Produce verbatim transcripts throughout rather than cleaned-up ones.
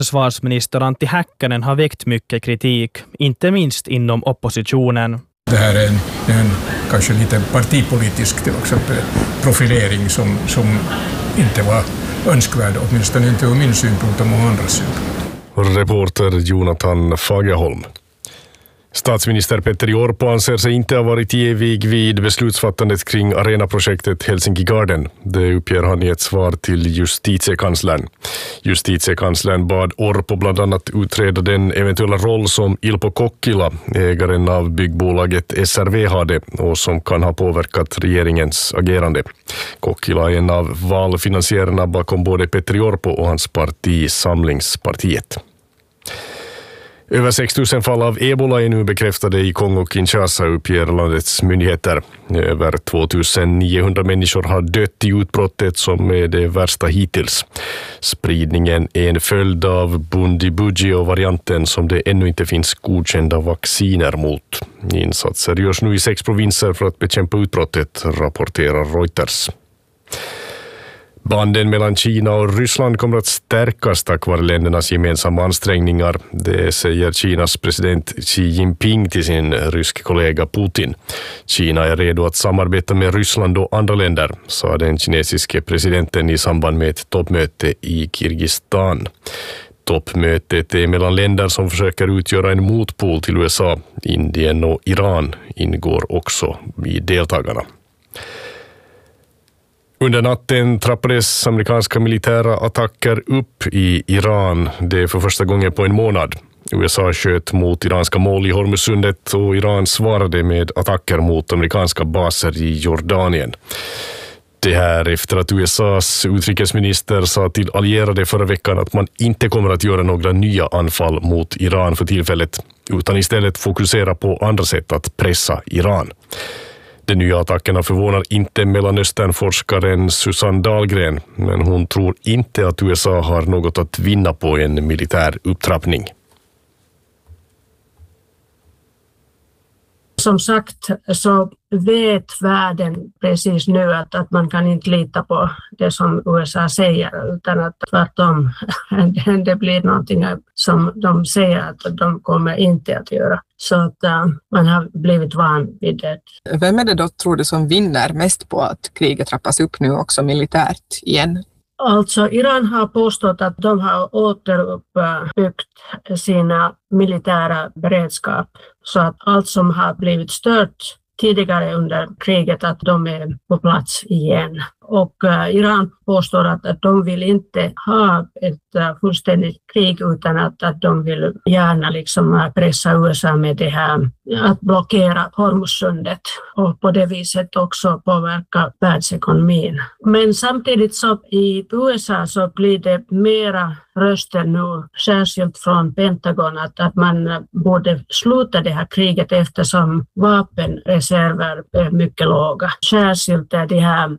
Försvarsminister Antti Häkkänen har väckt mycket kritik, inte minst inom oppositionen. Det här är en, en kanske lite partipolitisk till exempel profilering som, som inte var önskvärd, åtminstone inte ur min synpunkt och många andra synpunkt. Reporter Jonathan Fagerholm. Statsminister Petteri Orpo anser sig inte ha varit evig vid beslutsfattandet kring arenaprojektet Helsinki Garden. Det uppger han i ett svar till justitiekanslern. Justitiekanslern bad Orpo bland annat utreda den eventuella roll som Ilpo Kokkila, ägaren av byggbolaget S R V, hade och som kan ha påverkat regeringens agerande. Kokkila är en av valfinansiärerna bakom både Petteri Orpo och hans parti Samlingspartiet. Över sex tusen fall av ebola är nu bekräftade i Kongo-Kinshasa, uppger landets myndigheter. Över två tusen niohundra människor har dött i utbrottet som är det värsta hittills. Spridningen är en följd av Bundibugyo-varianten som det ännu inte finns godkända vacciner mot. Insatser görs nu i sex provinser för att bekämpa utbrottet, rapporterar Reuters. Banden mellan Kina och Ryssland kommer att stärkas tack vare ländernas gemensamma ansträngningar. Det säger Kinas president Xi Jinping till sin rysk kollega Putin. Kina är redo att samarbeta med Ryssland och andra länder, sa den kinesiske presidenten i samband med ett toppmöte i Kirgistan. Toppmötet är mellan länder som försöker utgöra en motpol till U S A. Indien och Iran ingår också i deltagarna. Under natten trappades amerikanska militära attacker upp i Iran. Det är för första gången på en månad. U S A sköt mot iranska mål i Hormuzsundet och Iran svarade med attacker mot amerikanska baser i Jordanien. Det här efter att U S A:s utrikesminister sa till allierade förra veckan att man inte kommer att göra några nya anfall mot Iran för tillfället, utan istället fokusera på andra sätt att pressa Iran. De nya attackerna förvånar inte Mellanösternforskaren Susanne Dahlgren, men hon tror inte att U S A har något att vinna på en militär upptrappning. Som sagt så vet världen precis nu att, att man kan inte lita på det som U S A säger, utan att tvärtom det blir någonting som de säger att de kommer inte att göra. Så att uh, man har blivit van vid det. Vem är det då, tror du, som vinner mest på att kriget trappas upp nu också militärt igen? Alltså Iran har påstått att de har återuppbyggt sina militära beredskap så att allt som har blivit stört tidigare under kriget att de är på plats igen. Och uh, Iran påstår att, att de vill inte ha ett uh, fullständigt krig utan att, att de vill gärna liksom pressa U S A med det här att blockera Hormuzsundet och på det viset också påverka världsekonomin. Men samtidigt så i U S A så blir det mera röster nu, särskilt från Pentagon, att, att man borde sluta det här kriget eftersom vapenreserver är mycket låga. Särskilt de här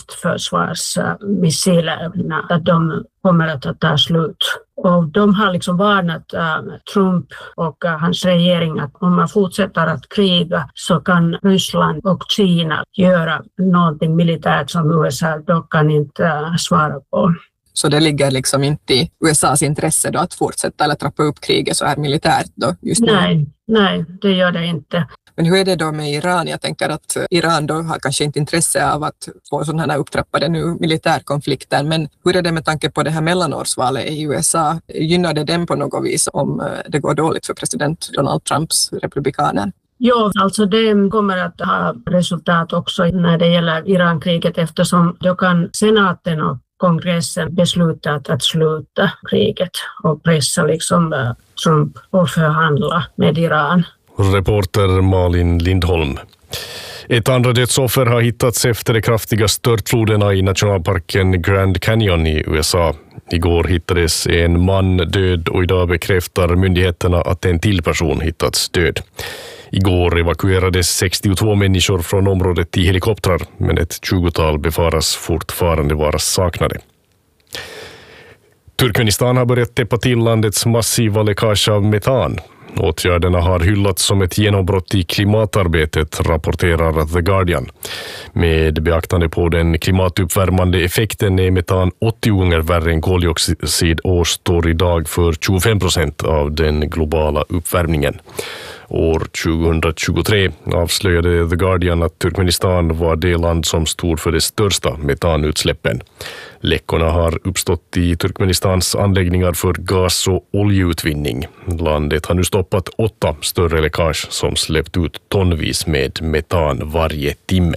luftförsvarsmissilerna, att de kommer att ta slut. Och de har liksom varnat uh, Trump och uh, hans regering att om man fortsätter att kriga så kan Ryssland och Kina göra någonting militärt som U S A då kan inte uh, svara på. Så det ligger liksom inte i U S As intresse då att fortsätta eller trappa upp kriget så här militärt då just nu? Nej, nej, det gör det inte. Men hur är det då med Iran? Jag tänker att Iran då har kanske inte intresse av att få sådana här upptrappade nu militärkonflikter. Men hur är det med tanke på det här mellanårsvalet i U S A? Gynnar det den på något vis om det går dåligt för president Donald Trumps republikaner? Ja, alltså det kommer att ha resultat också när det gäller Irankriget eftersom då kan senaten och kongressen beslutat att sluta kriget och pressa liksom Trump och förhandla med Iran. Reporter Malin Lindholm. Ett andra dödsoffer har hittats efter de kraftiga störtfloderna i nationalparken Grand Canyon i U S A. Igår hittades en man död och idag bekräftar myndigheterna att en till person hittats död. Igår evakuerades sextiotvå människor från området i helikoptrar, men ett tjugotal befaras fortfarande vara saknade. Turkmenistan har börjat täppa till landets massiva läckage av metan. Åtgärderna har hyllats som ett genombrott i klimatarbetet, rapporterar The Guardian. Med beaktande på den klimatuppvärmande effekten är metan åttio gånger värre än koldioxid och står idag för tjugofem procent av den globala uppvärmningen. År tjugohundratjugotre avslöjade The Guardian att Turkmenistan var det land som stod för de största metanutsläppen. Läckorna har uppstått i Turkmenistans anläggningar för gas- och oljeutvinning. Landet har nu stoppat åtta större läckage som släppt ut tonvis med metan varje timme.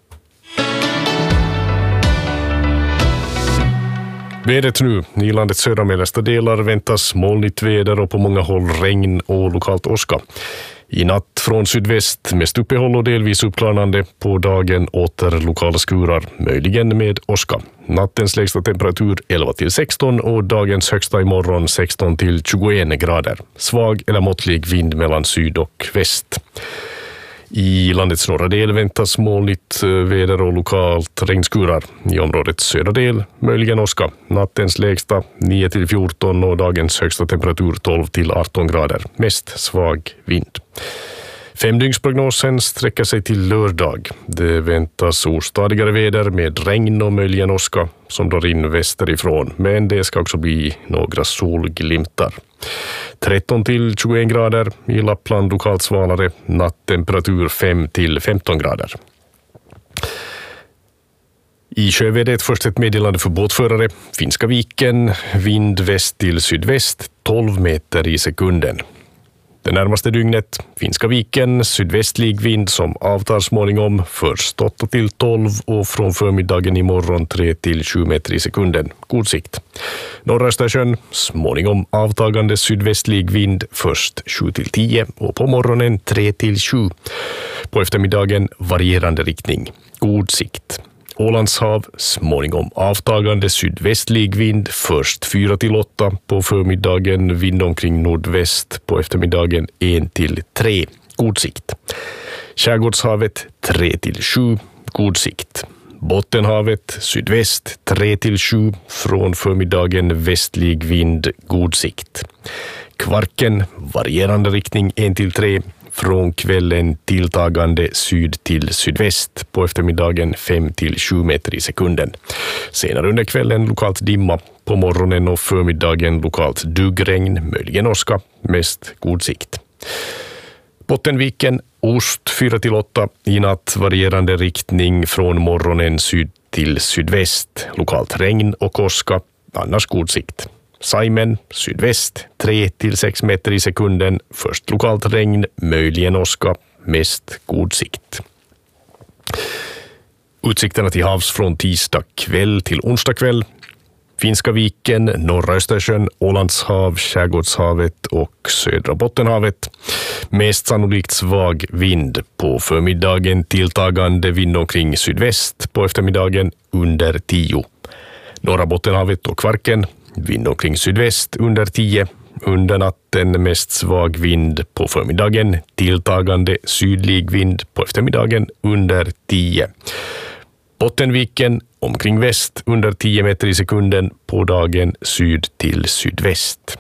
Vädret nu. I landets södra mellersta delar väntas molnigt väder och på många håll regn och lokalt åska. I natt från sydväst mest uppehåll och delvis uppklarnande, på dagen åter lokala skurar, möjligen med åska. Nattens lägsta temperatur elva till sexton och dagens högsta imorgon sexton till tjugoen grader. Svag eller måttlig vind mellan syd och väst. I landets norra del väntas molnigt väder och lokalt regnskurar. I områdets södra del möjligen åska. Nattens lägsta nio till fjorton och dagens högsta temperatur tolv till arton grader. Mest svag vind. Femdygnsprognosen sträcker sig till lördag. Det väntas ostadigare väder med regn och möjligen åska som drar in västerifrån, men det ska också bli några solglimtar. tretton till tjugoen grader, i Lappland lokalt svalare, nattemperatur fem till femton grader. I sjövädret först ett meddelande för båtförare. Finska viken, vind väst till sydväst, tolv meter i sekunden. Det närmaste dygnet, Finska viken, sydvästlig vind som avtar småningom, först åtta till tolv och från förmiddagen imorgon tre till sju meter i sekunden. God sikt. Norra Östersjön, småningom avtagande sydvästlig vind, först sju till tio och på morgonen tre till sju. På eftermiddagen varierande riktning. God sikt. Ålands hav, småningom avtagande sydvästlig vind, först fyra till åtta, på förmiddagen vind omkring nordväst, på eftermiddagen ett till tre, god sikt. Skärgårdshavet tre till sju, god sikt. Bottenhavet, sydväst tre till sju, från förmiddagen västlig vind, god sikt. Kvarken, varierande riktning ett till tre, från kvällen tilltagande syd till sydväst, på eftermiddagen fem till sju meter i sekunden. Senare under kvällen lokalt dimma, på morgonen och förmiddagen lokalt duggregn, möjligen åska, mest god sikt. Bottenviken, ost fyra till åtta, i natt varierande riktning från morgonen syd till sydväst, lokalt regn och åska, annars god sikt. Saimen, sydväst, tre till sex meter i sekunden, först lokalt regn, möjligen åska, mest god sikt. Utsikterna till havs från tisdag kväll till onsdag kväll. Finska viken, norra Östersjön, Ålands hav, Skärgårdshavet och södra Bottenhavet. Mest sannolikt svag vind, på förmiddagen tilltagande vind omkring sydväst, på eftermiddagen under tio. Norra Bottenhavet och Kvarken, vind omkring sydväst under tio, under natten mest svag vind, på förmiddagen tilltagande sydlig vind, på eftermiddagen under tio. Bottenviken omkring väst under tio meter i sekunden, på dagen syd till sydväst.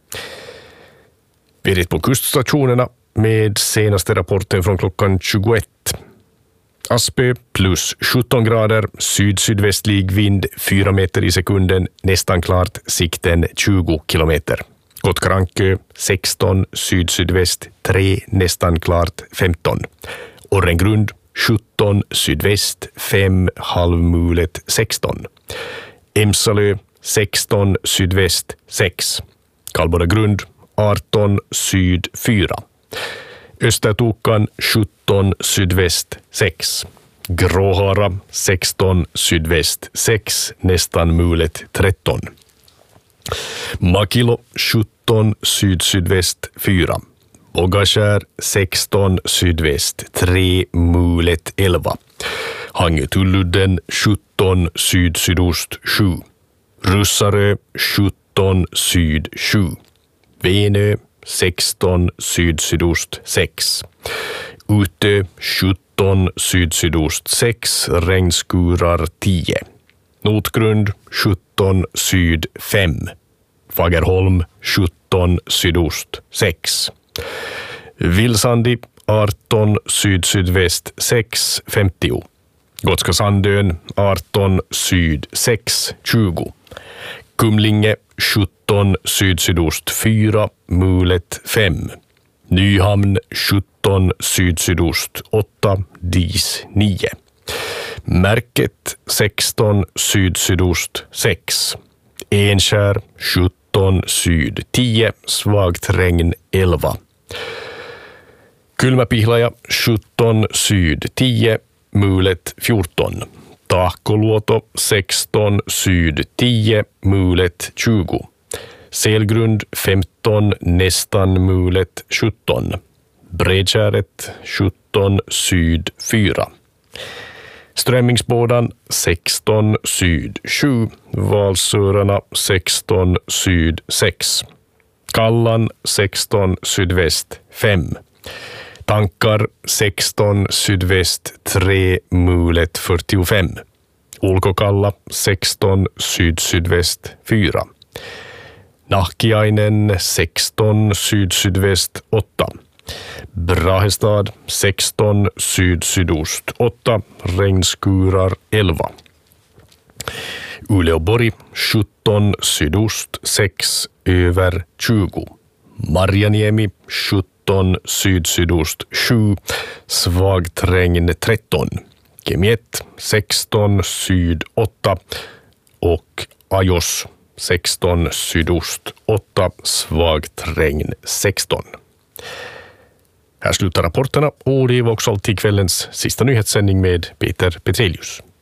Vädret på kuststationerna med senaste rapporten från klockan tjugoett. Aspö plus sjutton grader, syd-sydvästlig vind fyra meter i sekunden, nästan klart, sikten tjugo kilometer. Gotkrankö sexton, syd-sydväst tre, nästan klart femton. Orrengrund sjutton, sydväst fem, halvmulet sexton. Emsalö sexton, sydväst sex. Kalbodagrund arton, syd fyra. Östertokan sjutton, sydväst sex. Gråhara sexton, sydväst sex, nästan mulet tretton. Makilo sjutton, syd-sydväst fyra. Bogaskär sexton, sydväst tre, mulet elva. Hangötulludden sjutton, syd-sydost sju. Russarö sjutton, syd sju. Venö sexton, syd-sydost sex. Utö sjutton, syd-sydost sex, regnskurar tio. Notgrund sjutton, syd fem. Fagerholm sjutton, sydost sex. Vilsandi arton syd-sydväst sex femtio. Gotska Sandön arton syd sex tjugo. Kumlinge sjutton syd-sydost fyra mulet fem. Nyhamn sjutton syd-sydost åtta dis nio. Märket sexton syd-sydost sex. Enskär sjutton syd tio, svagt regn elva. Kylmäpihlaja sjutton syd tio, mulet fjorton. Tahkoluoto sexton syd tio, mulet tjugo. Selgrund femton, nästan mulet sjutton. Bredkäret sjutton syd fyra. Strömmingsbådan sexton syd sju, Valsörarna sexton syd sex. Kallan sexton sydväst fem. Tankar sexton sydväst tre, mulet fyrtiofem. Ulkokalla sexton syd-sydväst fyra. Nahkiainen sexton syd-sydväst åtta. Brahestad sexton syd-sydost åtta, regnskurar elva. Uleåborg sjutton sydost sex, över tjugo. Marjaniemi sjutton syd-sydost sju, svagt regn tretton. Kemiet sexton syd åtta och Ajos sexton sydost åtta, svagt regn sexton. Här slutar rapporterna och det var också alltid kvällens sista nyhetssändning med Peter Petrelius.